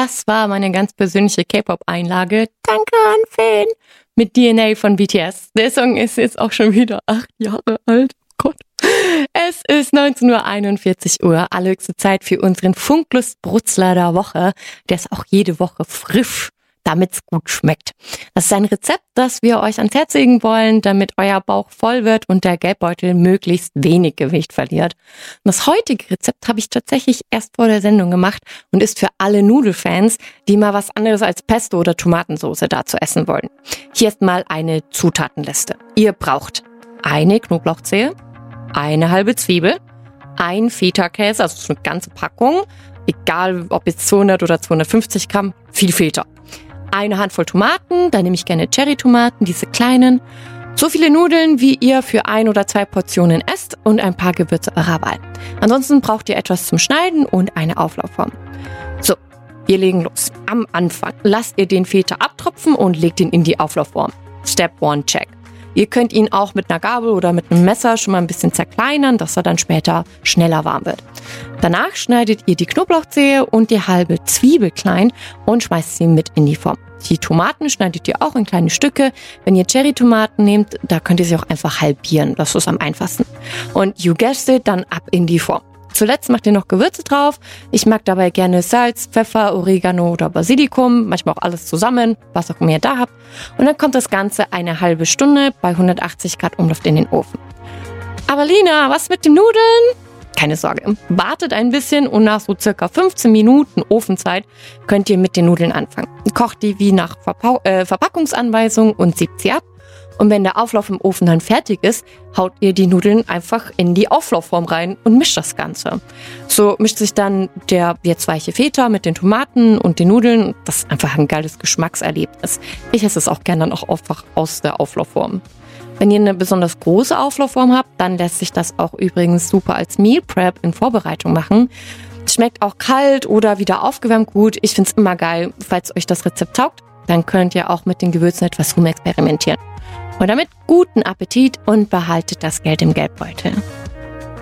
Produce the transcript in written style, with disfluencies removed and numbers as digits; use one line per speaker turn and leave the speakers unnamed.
Das war meine ganz persönliche K-Pop-Einlage. Danke an Fan mit DNA von BTS. Der Song ist jetzt auch schon wieder 8 Jahre alt. Oh Gott. Es ist 19:41 Uhr. Allerhöchste Zeit für unseren Funklust-Brutzler der Woche. Der ist auch jede Woche frisch, damit's gut schmeckt. Das ist ein Rezept, das wir euch ans Herz legen wollen, damit euer Bauch voll wird und der Geldbeutel möglichst wenig Gewicht verliert. Und das heutige Rezept habe ich tatsächlich erst vor der Sendung gemacht und ist für alle Nudelfans, die mal was anderes als Pesto oder Tomatensauce dazu essen wollen. Hier ist mal eine Zutatenliste. Ihr braucht eine Knoblauchzehe, eine halbe Zwiebel, ein Feta-Käse, also eine ganze Packung, egal ob jetzt 200 oder 250 Gramm, viel Feta. Eine Handvoll Tomaten, da nehme ich gerne Cherry-Tomaten, diese kleinen. So viele Nudeln, wie ihr für 1 oder 2 Portionen esst und ein paar Gewürze eurer Wahl. Ansonsten braucht ihr etwas zum Schneiden und eine Auflaufform. So, wir legen los. Am Anfang lasst ihr den Feta abtropfen und legt ihn in die Auflaufform. Step 1, check. Ihr könnt ihn auch mit einer Gabel oder mit einem Messer schon mal ein bisschen zerkleinern, dass er dann später schneller warm wird. Danach schneidet ihr die Knoblauchzehe und die halbe Zwiebel klein und schmeißt sie mit in die Form. Die Tomaten schneidet ihr auch in kleine Stücke. Wenn ihr Cherry-Tomaten nehmt, da könnt ihr sie auch einfach halbieren. Das ist am einfachsten. Und you guessed it, dann ab in die Form. Zuletzt macht ihr noch Gewürze drauf. Ich mag dabei gerne Salz, Pfeffer, Oregano oder Basilikum, manchmal auch alles zusammen, was auch immer ihr da habt. Und dann kommt das Ganze eine halbe Stunde bei 180 Grad Umluft in den Ofen. Aber Lina, was mit den Nudeln? Keine Sorge, wartet ein bisschen und nach so circa 15 Minuten Ofenzeit könnt ihr mit den Nudeln anfangen. Kocht die wie nach Verpackungsanweisung und siebt sie ab. Und wenn der Auflauf im Ofen dann fertig ist, haut ihr die Nudeln einfach in die Auflaufform rein und mischt das Ganze. So mischt sich dann der jetzt weiche Feta mit den Tomaten und den Nudeln. Das ist einfach ein geiles Geschmackserlebnis. Ich esse es auch gerne dann auch einfach aus der Auflaufform. Wenn ihr eine besonders große Auflaufform habt, dann lässt sich das auch übrigens super als Meal Prep in Vorbereitung machen. Schmeckt auch kalt oder wieder aufgewärmt gut. Ich finde es immer geil. Falls euch das Rezept taugt, dann könnt ihr auch mit den Gewürzen etwas rumexperimentieren. Und damit guten Appetit und behaltet das Geld im Geldbeutel.